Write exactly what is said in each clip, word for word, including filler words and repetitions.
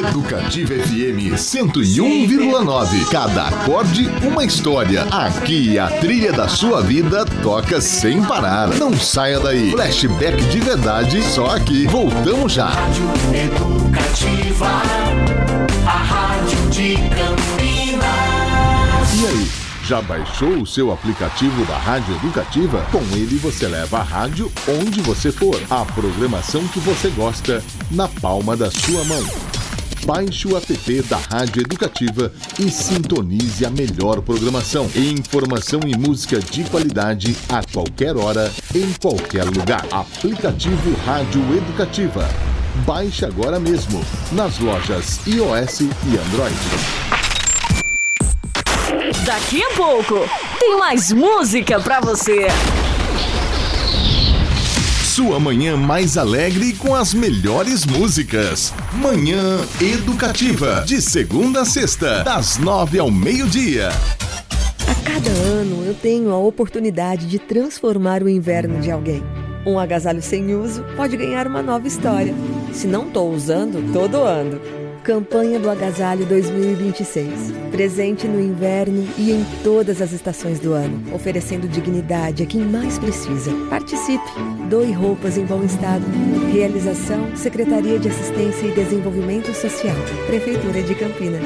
Educativa F M cento e um vírgula nove. Cada acorde, uma história. Aqui a trilha da sua vida toca sem parar. Não saia daí. Flashback de verdade, só aqui. Voltamos já. Rádio Educativa, a rádio de Campinas. E aí? Já baixou o seu aplicativo da Rádio Educativa? Com ele você leva a rádio onde você for. A programação que você gosta na palma da sua mão. Baixe o app da Rádio Educativa e sintonize a melhor programação. Informação e música de qualidade a qualquer hora, em qualquer lugar. Aplicativo Rádio Educativa. Baixe agora mesmo nas lojas iOS e Android. Daqui a pouco tem mais música pra você. Sua manhã mais alegre com as melhores músicas. Manhã Educativa, de segunda a sexta, das nove ao meio-dia. A cada ano eu tenho a oportunidade de transformar o inverno de alguém. Um agasalho sem uso pode ganhar uma nova história. Se não estou usando, tô doando. Campanha do Agasalho dois mil e vinte e seis. Presente no inverno e em todas as estações do ano, oferecendo dignidade a quem mais precisa. Participe! Doe roupas em bom estado. Realização: Secretaria de Assistência e Desenvolvimento Social, Prefeitura de Campinas.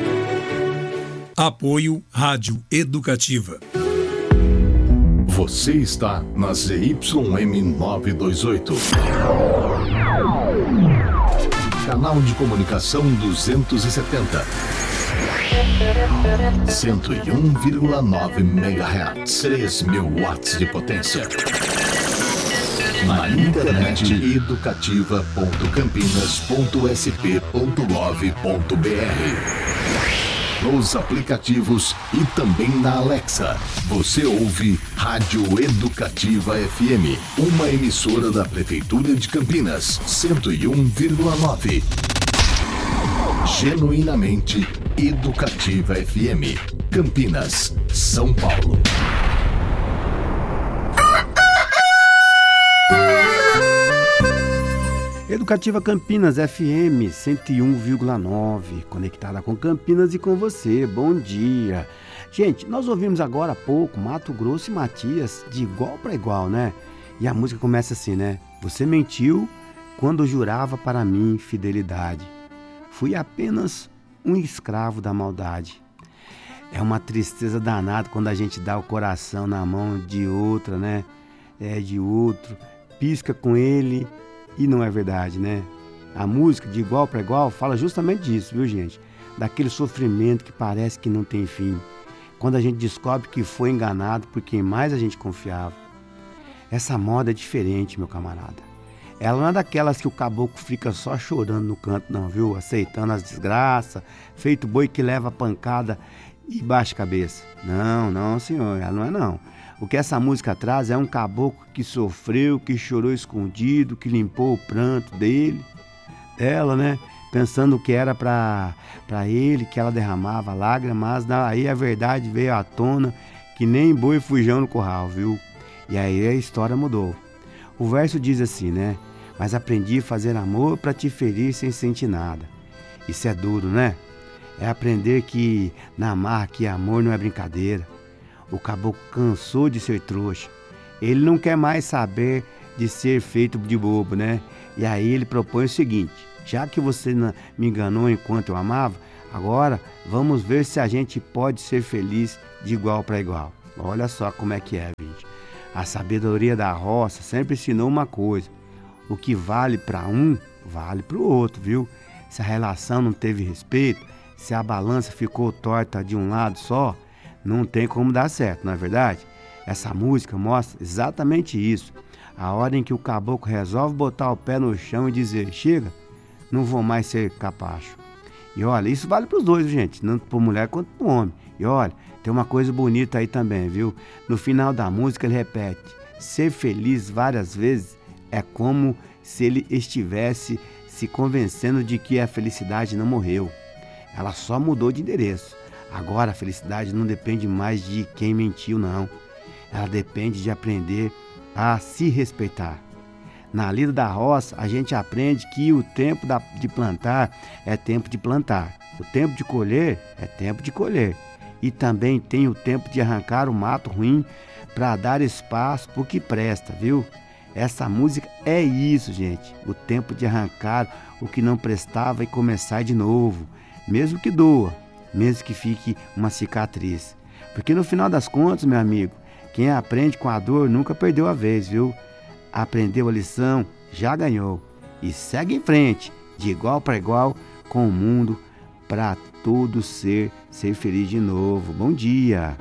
Apoio Rádio Educativa. Você está na Z Y M novecentos e vinte e oito. Canal de comunicação duzentos e setenta. cento e um vírgula nove megahertz. três mil watts de potência. Na internet educativa ponto campinas ponto s p ponto gov ponto b r. Nos aplicativos e também na Alexa. Você ouve Rádio Educativa F M, uma emissora da Prefeitura de Campinas, cento e um vírgula nove. Genuinamente Educativa F M, Campinas, São Paulo. Educativa Campinas F M cento e um vírgula nove, conectada com Campinas e com você. Bom dia. Gente, nós ouvimos agora há pouco Mato Grosso e Matias, de igual para igual, né? E a música começa assim, né? Você mentiu quando jurava para mim fidelidade. Fui apenas um escravo da maldade. É uma tristeza danada quando a gente dá o coração na mão de outra, né? É de outro, pisca com ele e não é verdade, né? A música de igual para igual fala justamente disso, viu, gente? Daquele sofrimento que parece que não tem fim. Quando a gente descobre que foi enganado por quem mais a gente confiava. Essa moda é diferente, meu camarada. Ela não é daquelas que o caboclo fica só chorando no canto, não, viu? Aceitando as desgraças, feito boi que leva pancada e baixa a cabeça. Não, não, senhor, ela não é não. O que essa música traz é um caboclo que sofreu, que chorou escondido, que limpou o pranto dele, dela, né? Pensando que era para para ele, que ela derramava lágrimas, mas aí a verdade veio à tona, que nem boi fujão no curral, viu? E aí a história mudou. O verso diz assim, né? Mas aprendi a fazer amor para te ferir sem sentir nada. Isso é duro, né? É aprender que na marra que amor não é brincadeira. O caboclo cansou de ser trouxa. Ele não quer mais saber de ser feito de bobo, né? E aí ele propõe o seguinte: já que você me enganou enquanto eu amava, agora vamos ver se a gente pode ser feliz de igual para igual. Olha só como é que é, gente. A sabedoria da roça sempre ensinou uma coisa: o que vale para um, vale para o outro, viu? Se a relação não teve respeito, se a balança ficou torta de um lado só, não tem como dar certo, não é verdade? Essa música mostra exatamente isso. A hora em que o caboclo resolve botar o pé no chão e dizer: chega, não vou mais ser capacho. E olha, isso vale para os dois, gente, tanto para mulher quanto para o homem. E olha, tem uma coisa bonita aí também, viu? No final da música ele repete: ser feliz várias vezes é como se ele estivesse se convencendo de que a felicidade não morreu. Ela só mudou de endereço. Agora a felicidade não depende mais de quem mentiu, não. Ela depende de aprender a se respeitar. Na lida da roça, a gente aprende que o tempo da, de plantar é tempo de plantar. O tempo de colher é tempo de colher. E também tem o tempo de arrancar o mato ruim para dar espaço para o que presta, viu? Essa música é isso, gente. O tempo de arrancar o que não prestava e começar de novo. Mesmo que doa, mesmo que fique uma cicatriz. Porque no final das contas, meu amigo, quem aprende com a dor nunca perdeu a vez, viu? Aprendeu a lição, já ganhou. E segue em frente, de igual para igual, com o mundo, para todo ser, ser feliz de novo. Bom dia!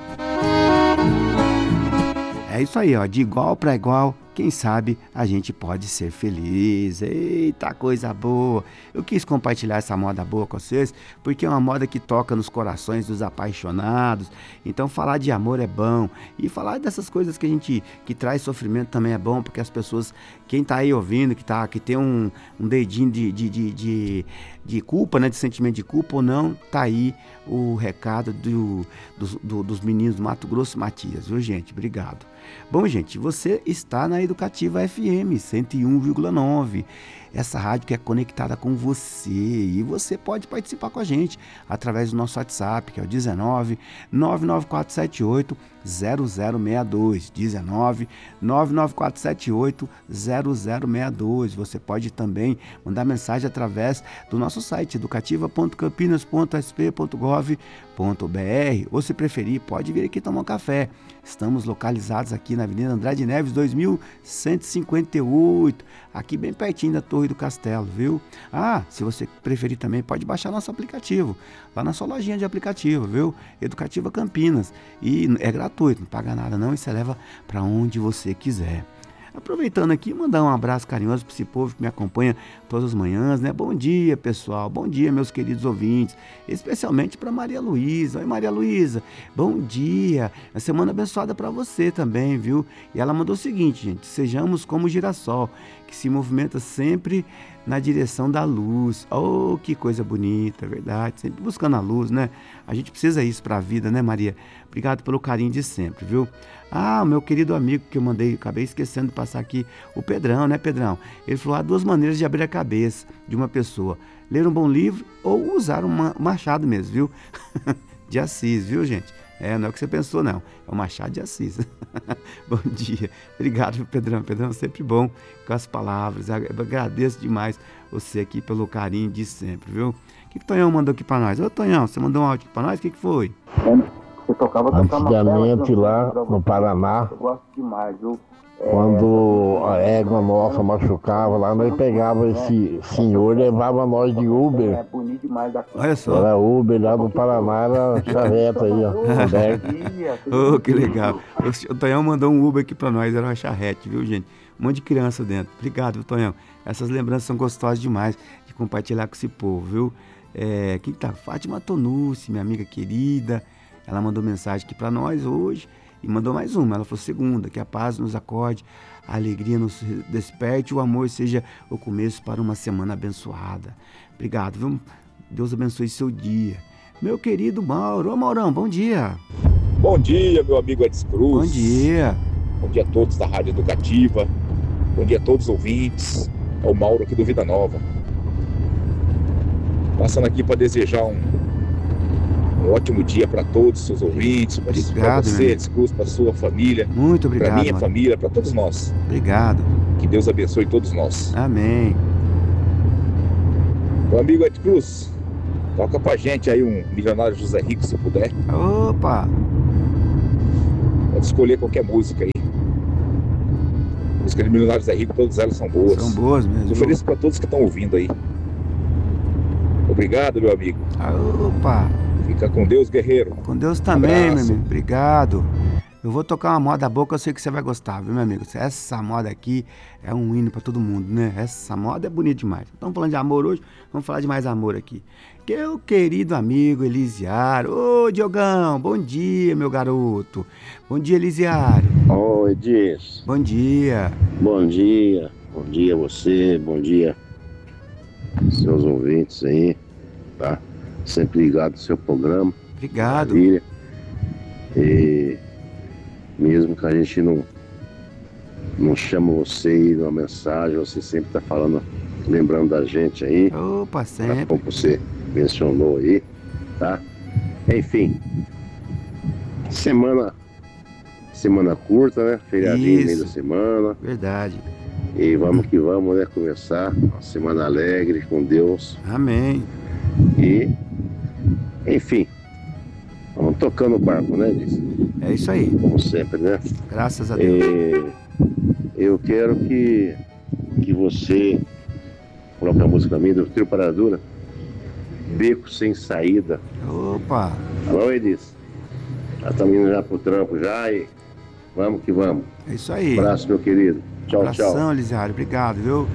É isso aí, ó, de igual para igual, quem sabe a gente pode ser feliz. Eita, coisa boa! Eu quis compartilhar essa moda boa com vocês, porque é uma moda que toca nos corações dos apaixonados. Então falar de amor é bom. E falar dessas coisas que a gente, que traz sofrimento também é bom, porque as pessoas, quem tá aí ouvindo, que, tá, que tem um, um dedinho de, de, de, de, de culpa, né, de sentimento de culpa ou não, tá aí o recado do, do, do, dos meninos do Mato Grosso Matias, viu, gente? Obrigado. Bom, gente, você está na Educativa F M cento e um vírgula nove, essa rádio que é conectada com você, e você pode participar com a gente através do nosso WhatsApp, que é o dezenove, nove nove quatro sete oito, zero zero seis dois, dezenove, nove nove quatro sete oito, zero zero seis dois. Você pode também mandar mensagem através do nosso site educativa ponto campinas ponto s p ponto gov ponto b r, ou se preferir, pode vir aqui tomar um café. Estamos localizados aqui na Avenida Andrade Neves, dois mil cento e cinquenta e oito, aqui bem pertinho da Torre do Castelo, viu? Ah, se você preferir também, pode baixar nosso aplicativo, lá na sua lojinha de aplicativo, viu? Educativa Campinas, e é gratuito, não paga nada não, e você leva para onde você quiser. Aproveitando aqui, mandar um abraço carinhoso para esse povo que me acompanha todas as manhãs, né? Bom dia, pessoal. Bom dia, meus queridos ouvintes. Especialmente para Maria Luísa. Oi, Maria Luísa. Bom dia. Uma semana abençoada para você também, viu? E ela mandou o seguinte, gente. Sejamos como o girassol, que se movimenta sempre na direção da luz. Oh, que coisa bonita, é verdade. Sempre buscando a luz, né? A gente precisa isso para a vida, né, Maria? Obrigado pelo carinho de sempre, viu? Ah, o meu querido amigo que eu mandei, acabei esquecendo de passar aqui, o Pedrão, né, Pedrão? Ele falou, há duas maneiras de abrir a cabeça de uma pessoa. Ler um bom livro ou usar um machado mesmo, viu? De Assis, viu, gente? É, não é o que você pensou, não. É o Machado de Assis. Bom dia. Obrigado, Pedrão. Pedrão, sempre bom com as palavras. Eu agradeço demais você aqui pelo carinho de sempre, viu? O que, que o Tonhão mandou aqui pra nós? Ô, Tonhão, você mandou um áudio aqui pra nós? O que, que foi? Você tocava Antigamente lá no Paraná, eu gosto demais, viu? quando a égua nossa machucava lá, nós pegava esse senhor e levava nós de Uber. É bonito demais da Olha só. Era Uber lá do Paraná, era charreta aí, ó. Oh, que legal. O Tonhão mandou um Uber aqui pra nós, era uma charrete, viu, gente? Um monte de criança dentro. Obrigado, viu, Tonhão? Essas lembranças são gostosas demais de compartilhar com esse povo, viu? É, quem tá? Fátima Tonucci, minha amiga querida. Ela mandou mensagem aqui para nós hoje e mandou mais uma. Ela falou, segunda, que a paz nos acorde, a alegria nos desperte, o amor seja o começo para uma semana abençoada. Obrigado, viu? Deus abençoe seu dia. Meu querido Mauro. Ô, Maurão, bom dia. Bom dia, meu amigo Edson Cruz. Bom dia. Bom dia a todos da Rádio Educativa. Bom dia a todos os ouvintes. É o Mauro aqui do Vida Nova. Passando aqui para desejar um Um ótimo dia para todos os seus ouvintes, para você, Edson Cruz, para sua família. Muito obrigado. Para minha mano. família, para todos nós. Obrigado. Que Deus abençoe todos nós. Amém. Meu amigo Edson Cruz, toca pra gente aí um Milionário José Rico, se puder. Opa! Pode escolher qualquer música aí. Música de Milionário José Rico, todas elas são boas. São boas mesmo. Ofereço para todos que estão ouvindo aí. Obrigado, meu amigo. Opa! Fica com Deus, guerreiro. Com Deus também, Abraço. meu amigo. Obrigado. Eu vou tocar uma moda boa que eu sei que você vai gostar, viu, meu amigo? Essa moda aqui é um hino pra todo mundo, né? Essa moda é bonita demais. Estamos falando de amor hoje, vamos falar de mais amor aqui. Meu querido amigo Elisiário. Ô, Diogão, bom dia, meu garoto. Bom dia, Elisiário. Oi, Edson. Bom dia. Bom dia. Bom dia a você, bom dia seus ouvintes aí, tá? Sempre ligado no seu programa. Obrigado. Maravilha. E mesmo que a gente não, não chamo você aí numa mensagem, você sempre tá falando, lembrando da gente aí. Opa, sempre. Como você mencionou aí, tá? Enfim, semana, semana curta, né? Feriadinho no meio da semana. Verdade. E vamos que vamos, né? Começar uma semana alegre com Deus. Amém. E, enfim, vamos tocando o barco, né, Liz? É isso aí. Como sempre, né? Graças a Deus. E eu quero que, que você coloque a música minha do Trio Paradura, Beco Sem Saída. Opa! Alô, Elis? Já estamos indo já pro trampo já e vamos que vamos. É isso aí. Um abraço, meu querido. Tchau, Abração, tchau. Elisiário. Obrigado, viu?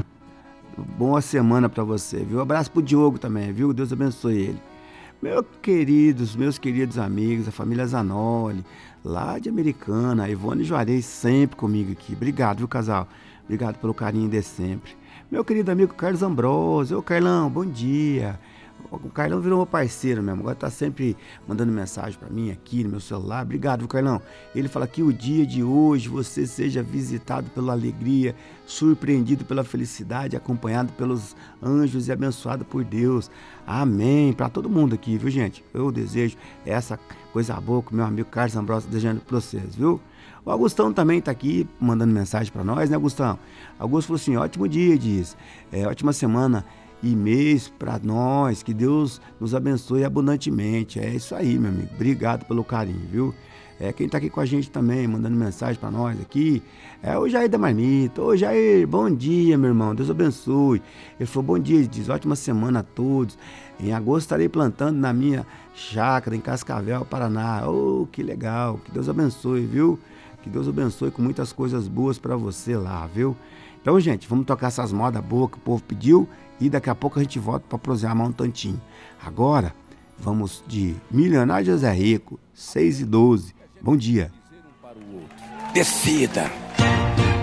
Boa semana pra você, viu? Abraço pro Diogo também, viu? Deus abençoe ele. Meus queridos, meus queridos amigos, a família Zanoli, lá de Americana, a Ivone Juarez sempre comigo aqui. Obrigado, viu, casal? Obrigado pelo carinho de sempre. Meu querido amigo Carlos Ambrosio. Ô, Carlão, bom dia. O Carlão virou meu parceiro mesmo, agora tá sempre mandando mensagem pra mim aqui no meu celular. Obrigado, viu, Carlão? Ele fala que o dia de hoje você seja visitado pela alegria, surpreendido pela felicidade, acompanhado pelos anjos e abençoado por Deus. Amém. Pra todo mundo aqui, viu, gente? Eu desejo essa coisa boa que meu amigo Carlos Ambrosio desejando pra vocês, viu? O Augustão também tá aqui mandando mensagem pra nós, né, Augustão? Augusto falou assim, ótimo dia, diz. É, ótima semana e mês para nós, que Deus nos abençoe abundantemente. É isso aí, meu amigo, obrigado pelo carinho, viu? É, quem tá aqui com a gente também, mandando mensagem para nós aqui, é o Jair da Marmita. Ô Jair, bom dia, meu irmão, Deus abençoe. Ele falou, bom dia, diz, ótima semana a todos. Em agosto estarei plantando na minha chácara em Cascavel, Paraná. Ô, que legal, que Deus abençoe, viu? Que Deus abençoe com muitas coisas boas para você lá, viu? Então, gente, vamos tocar essas modas boas que o povo pediu e daqui a pouco a gente volta para prosear mais um tantinho. Agora, vamos de Milionário José Rico, seis e doze. Bom dia. Decida.